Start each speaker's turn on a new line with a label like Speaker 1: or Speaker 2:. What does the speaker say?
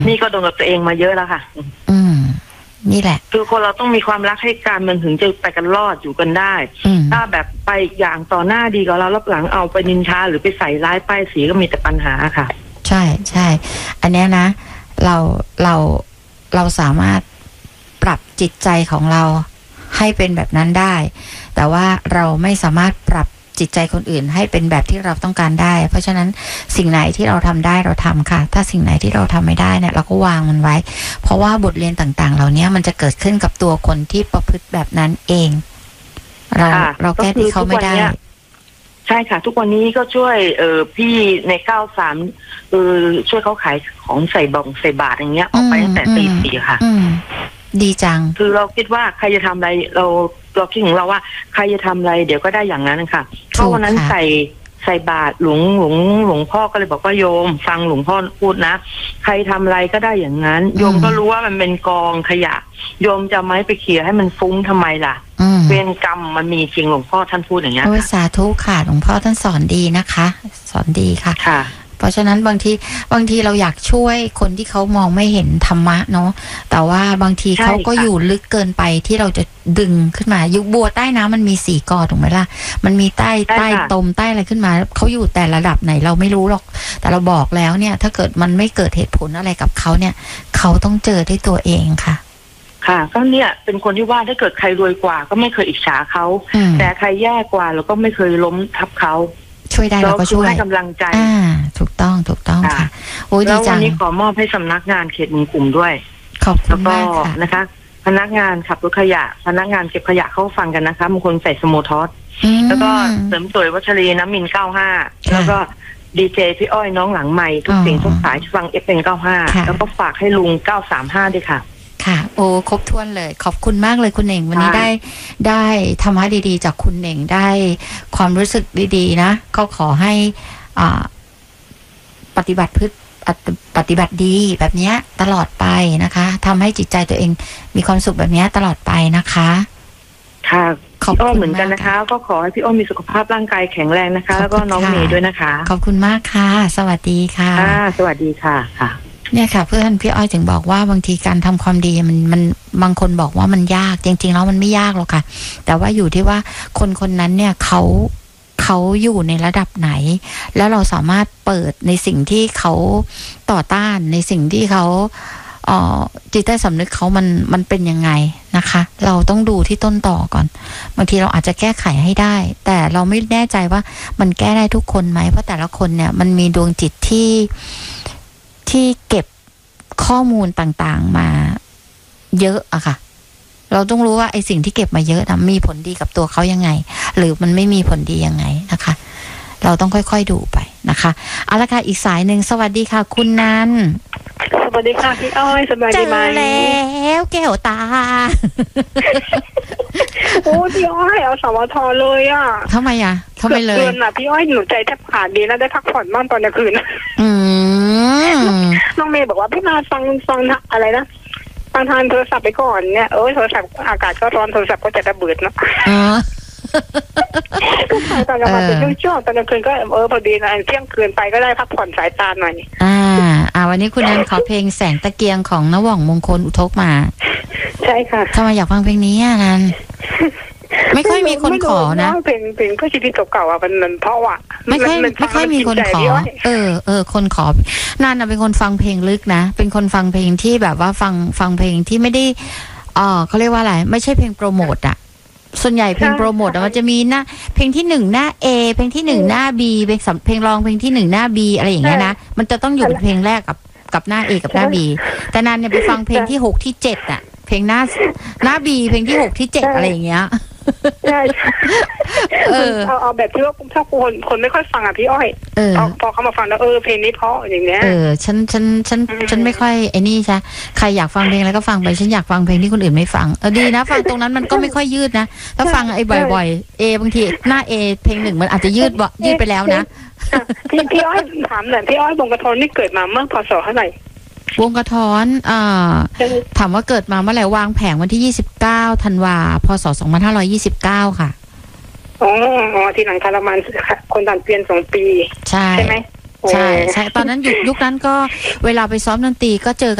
Speaker 1: นี่ก็โดนกับตัวเองมาเยอะแล้วค่ะ
Speaker 2: นี่แหละ
Speaker 1: คือคนเราต้องมีความรักให้กันมันถึงจะไปกันรอดอยู่กันได้ถ้าแบบไปอย่างต่อหน้าดีกับเรารับหลังเอาไปนินทาหรือไปใส่ร้ายป้ายสีก็มีแต่ปัญหาค่ะ
Speaker 2: ใช่อันนี้นะเราสามารถปรับจิตใจของเราให้เป็นแบบนั้นได้แต่ว่าเราไม่สามารถปรับจิตใจคนอื่นให้เป็นแบบที่เราต้องการได้เพราะฉะนั้นสิ่งไหนที่เราทำได้เราทำค่ะถ้าสิ่งไหนที่เราทำไม่ได้เนี่ยเราก็วางมันไว้เพราะว่าบทเรียนต่างๆเหล่านี้มันจะเกิดขึ้นกับตัวคนที่ประพฤติแบบนั้นเองเราแก้ที่เขาไม่ได้
Speaker 1: ใช่ค่ะทุกวันนี้ก็ช่วยพี่ใน93ช่วยเขาขายของใส่บาตรอย่างเงี้ยออกไปตั้งแต่ตี 4ค่ะ
Speaker 2: ดีจัง
Speaker 1: คือเราคิดว่าใครจะทำอะไรเราคิดของเราว่าใครจะทำอะไรเดี๋ยวก็ได้อย่างนั้นค่ะเพราะวันนั้นใส่บาตรหลวงพ่อก็เลยบอกว่าโยมฟังหลวงพ่อพูดนะใครทำอะไรก็ได้อย่างนั้นโยมก็รู้ว่ามันเป็นกองขยะโยมจะไม่ไปเขี่ยให้มันฟุ้งทำไมล่ะเวรกรรมมันมีจริงหลวงพ่อท่านพูดอย่างเงี้ย
Speaker 2: สาธุค่ะหลวงพ่อท่านสอนดีนะคะสอนดีค่ะเพราะฉะนั้นบางทีเราอยากช่วยคนที่เขามองไม่เห็นธรรมะเนาะแต่ว่าบางทีเขาก็อยู่ลึกเกินไปที่เราจะดึงขึ้นมายุคบัวใต้น้ำมันมี4 กอถูกไหมล่ะมันมีใต้ตมใต้อะไรขึ้นมาเขาอยู่แต่ระดับไหนเราไม่รู้หรอกแต่เราบอกแล้วเนี่ยถ้าเกิดมันไม่เกิดเหตุผลอะไรกับเขาเนี่ยเขาต้องเจอด้วยตัวเองค่ะ
Speaker 1: ค่ะก็เนี่ยเป็นคนที่ว่าถ้าเกิดใครรวยกว่าก็ไม่เคยอิจฉาเขาแต่ใครแย่กว่าเราก็ไม่เคยล้มทับเขา
Speaker 2: ช่วยได้เราก็ช่วย
Speaker 1: ให้กำลังใจ
Speaker 2: ถูกต้องค่ะ
Speaker 1: โอ้ดีจังแล้ววันนี้ขอมอบให้สำนักงานเขตเมืองกลุ่มด้วย
Speaker 2: ขอบคุณมากค่ะ
Speaker 1: นะคะพนักงานขับรถขยะพนักงานเก็บขยะเข้าฟังกันนะคะบางคนใส่สโมทอสแล้วก็เสริมสวยวัชรีน้ำมิน95แล้วก็ดีเจพี่อ้อยน้องหลังใหม่ทุกสิ่งทุกสายฟัง FM 95แล้วก็ฝากให้ลุง935ด้วยค่ะ
Speaker 2: ค่ะโอ้ครบถ้วนเลยขอบคุณมากเลยคุณเน่งวันนี้ได้ธรรมะดีๆจากคุณเน่งได้ความรู้สึกดีๆนะก็ขอให้ปฏิบัติดีแบบนี้ตลอดไปนะคะทำให้จิตใจตัวเองมีความสุขแบบนี้ตลอดไปนะคะ
Speaker 1: ค่ะพี่อ้อเหมือนกันนะคะก็ขอให้พี่อ้อมีสุขภาพร่างกายแข็งแรงนะคะแล้วก็น้องเมย์ด้วยนะคะ
Speaker 2: ขอบคุณมากค่ะสวัสดีค่ะ
Speaker 1: สวัสดีค่ะ
Speaker 2: เนี่ยค่ะเพื่อนพี่อ้อยถึงบอกว่าบางทีการทำความดีมันบางคนบอกว่ามันยากจริงๆแล้วมันไม่ยากหรอกค่ะแต่ว่าอยู่ที่ว่าคนนั้นเนี่ยเขาอยู่ในระดับไหนแล้วเราสามารถเปิดในสิ่งที่เขาต่อต้านในสิ่งที่เขาจิตใต้สำนึกเขามันเป็นยังไงนะคะเราต้องดูที่ต้นต่อก่อนบางทีเราอาจจะแก้ไขให้ได้แต่เราไม่แน่ใจว่ามันแก้ได้ทุกคนไหมเพราะแต่ละคนเนี่ยมันมีดวงจิตที่เก็บข้อมูลต่างๆมาเยอะอะค่ะเราต้องรู้ว่าไอ้สิ่งที่เก็บมาเยอะนะมีผลดีกับตัวเขายังไงหรือมันไม่มีผลดียังไงนะคะเราต้องค่อยๆดูไปนะคะเอาละค่ะอีกสายหนึ่งสวัสดีค่ะคุณนัน
Speaker 3: สวัสดีค่ะพี่อ้อยสบายดีไหม
Speaker 2: เจอแล้วแก้วตา
Speaker 3: โอ้พี่อ้อยเอาสวทเลยอ่ะ
Speaker 2: ทำไมเลย
Speaker 3: เดือนน่ะพี่อ้อยหนูใจแทบขาดดีนะได้พักผ่อนบ้างตอนกลางคืนน้องเมย์บอกว่าพี่นาฟังอะไรนะฟังทางโทรศัพท์ไปก่อนเนี่ยโทรศัพท์อากาศก็ร้อนโทรศัพท์ก็จะระเบิดนะก็ถ่ายตอนกลางวันเป็นช่วงตอนกลางคืนก็พอดีนะเที่ยงคืนไปก็ได้พักผ่อนสายตาหน่อย
Speaker 2: วันนี้คุณนันขอเพลงแสงตะเกียงของณว่องมงคลอุทกมา
Speaker 3: ใช่ค่ะ
Speaker 2: ทำไมอยากฟังเพลงนี้นันไม่ค่อยมีคนขอนะ
Speaker 3: เพลงก็ชีวิตเก่าๆมันเพราะว่า
Speaker 2: ไม่ค่อยมีคนขอคนขอนันเป็นคนฟังเพลงลึกนะเป็นคนฟังเพลงที่แบบว่าฟังเพลงที่ไม่ได้เขาเรียกว่าอะไรไม่ใช่เพลงโปรโมทอะส่วนใหญ่เพลงโปรโมทมันจะมีหน้าเพลงที่1หน้า A เพลงที่1หน้า B เพลงรองเพลงที่1หน้า B อะไรอย่างเงี้ยนะมันจะต้องอยู่เพลงแรกกับหน้า A กับหน้า B แต่นันเนี่ยไปฟังเพลงที่6ที่7อะเพลงหน้า B เพลงที่6ที่7อะไรอย่างเงี้ย
Speaker 3: ใช่เอาแบบที่ว่าถ้าคนไม่ค่อยฟังอ่ะพี่อ้อยพอเขามาฟังแล้วเพลงนี้เพราะอย่างเงี้ย
Speaker 2: ฉันไม่ค่อยไอ้นี่ใช่ใครอยากฟังเพลงอะไรก็ฟังไปฉันอยากฟังเพลงที่คนอื่นไม่ฟังดีนะฟังตรงนั้นมันก็ไม่ค่อยยืดนะถ้าฟังไอ้บ่อยๆบางทีหน้า A เพลง1มันอาจจะยืดไปแล้วนะ
Speaker 3: พี่อ้อยถามหน่อยพี่อ้อยวงกระทอนนี่เกิดมาเมื่อพศเท่าไหร่
Speaker 2: วงกระท้อนถามว่าเกิดมาเมื่อไหร่วางแผงวันที่29ธันวาพศ2529ค่ะ
Speaker 3: ทีหลังคารมันคนต่างเปลี่ยน2 ปีใช่ไหม
Speaker 2: ใช่ตอนนั้นยุคนั้นก็เวลาไปซ้อมดนตรีก็เจอ